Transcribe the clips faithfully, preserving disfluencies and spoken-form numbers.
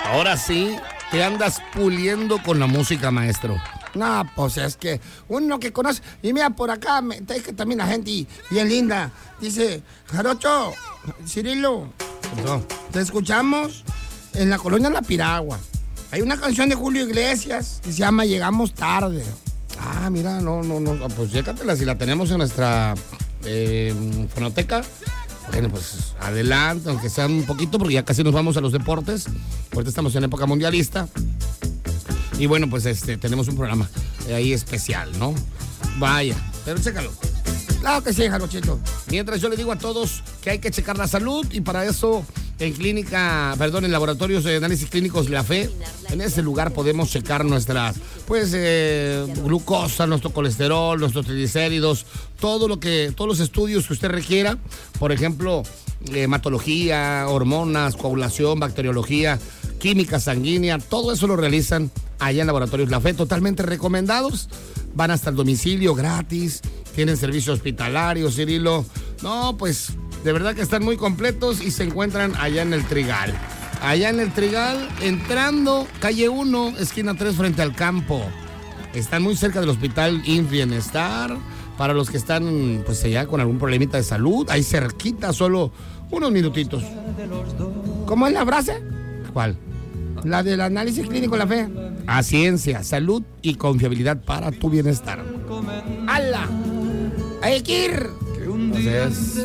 Ahora sí, te andas puliendo con la música, maestro. No, pues es que uno que conoce. Y mira, por acá me está que también la gente bien linda. Dice, Jarocho, Cirilo, No. te escuchamos en la colonia La Piragua. Hay una canción de Julio Iglesias que se llama Llegamos Tarde. Ah, mira, no, no, no. Pues chécatela, si la tenemos en nuestra eh, fonoteca. Bueno, pues adelante, aunque sea un poquito, porque ya casi nos vamos a los deportes. Ahorita estamos en época mundialista. Y bueno, pues este tenemos un programa ahí especial, ¿no? Vaya, pero chécalo. Claro que sí, Jarochito. Mientras yo le digo a todos que hay que checar la salud y para eso en clínica, perdón, en laboratorios de análisis clínicos La Fe, en ese lugar podemos checar nuestras, pues, eh, glucosa, nuestro colesterol, nuestros triglicéridos, todo lo que, todos los estudios que usted requiera, por ejemplo, hematología, hormonas, coagulación, bacteriología, química sanguínea, todo eso lo realizan allá en Laboratorios La Fe, totalmente recomendados, van hasta el domicilio gratis, tienen servicio hospitalario, Cirilo, no, pues, de verdad que están muy completos y se encuentran allá en el Trigal. Allá en el Trigal, entrando, calle uno, esquina tres, frente al campo. Están muy cerca del hospital Inf Bienestar. Para los que están, pues, allá con algún problemita de salud, ahí cerquita, solo unos minutitos. ¿Cómo es la frase? ¿Cuál? La del análisis clínico La Fe. A ciencia, salud y confiabilidad para tu bienestar. ¡Hala! ¡Hay que ir! Entonces,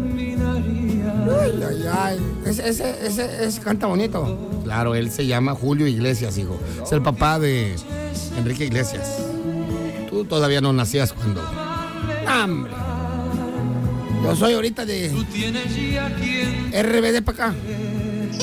Ay, ay, ay. Ese, ese, ese, ese canta bonito. claro, él se llama Julio Iglesias, hijo. Es el papá de Enrique Iglesias. Tú todavía no nacías cuando... ¡Hombre! Yo soy ahorita de R B D para acá.